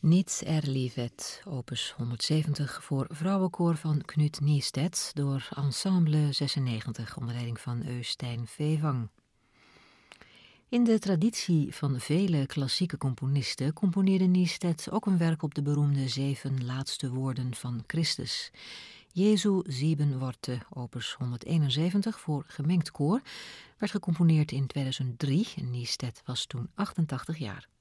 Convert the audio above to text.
Niet Erlivet, opus 170 voor vrouwenkoor van Knut Niestedt door Ensemble 96 onder leiding van Øystein Fevang. In de traditie van vele klassieke componisten componeerde Niestedt ook een werk op de beroemde 7 laatste woorden van Christus. Jesu 7 Worte, opus 171 voor gemengd koor, werd gecomponeerd in 2003 en Niestedt was toen 88 jaar.